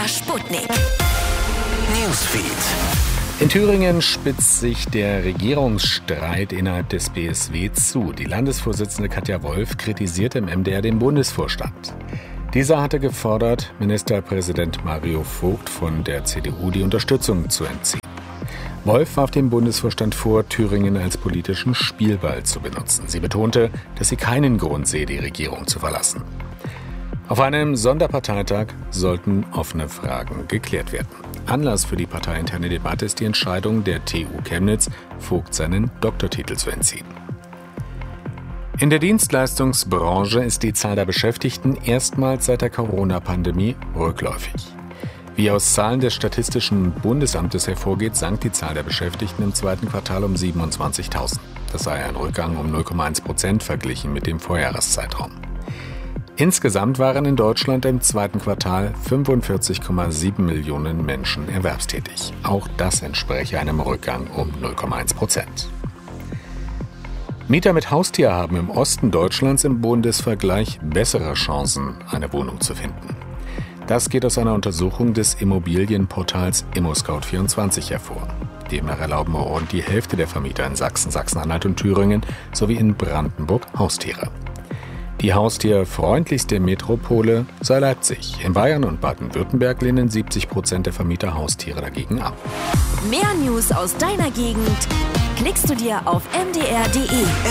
Sputnik. Newsfeed. In Thüringen spitzt sich der Regierungsstreit innerhalb des BSW zu. Die Landesvorsitzende Katja Wolf kritisierte im MDR den Bundesvorstand. Dieser hatte gefordert, Ministerpräsident Mario Vogt von der CDU die Unterstützung zu entziehen. Wolf warf dem Bundesvorstand vor, Thüringen als politischen Spielball zu benutzen. Sie betonte, dass sie keinen Grund sehe, die Regierung zu verlassen. Auf einem Sonderparteitag sollten offene Fragen geklärt werden. Anlass für die parteiinterne Debatte ist die Entscheidung der TU Chemnitz, Vogt seinen Doktortitel zu entziehen. In der Dienstleistungsbranche ist die Zahl der Beschäftigten erstmals seit der Corona-Pandemie rückläufig. Wie aus Zahlen des Statistischen Bundesamtes hervorgeht, sank die Zahl der Beschäftigten im zweiten Quartal um 27.000. Das sei ein Rückgang um 0,1% verglichen mit dem Vorjahreszeitraum. Insgesamt waren in Deutschland im zweiten Quartal 45,7 Millionen Menschen erwerbstätig. Auch das entspreche einem Rückgang um 0,1%. Mieter mit Haustier haben im Osten Deutschlands im Bundesvergleich bessere Chancen, eine Wohnung zu finden. Das geht aus einer Untersuchung des Immobilienportals ImmoScout24 hervor. Demnach erlauben rund die Hälfte der Vermieter in Sachsen, Sachsen-Anhalt und Thüringen sowie in Brandenburg Haustiere. Die haustierfreundlichste Metropole sei Leipzig. In Bayern und Baden-Württemberg lehnen 70% der Vermieter Haustiere dagegen ab. Mehr News aus deiner Gegend klickst du dir auf mdr.de.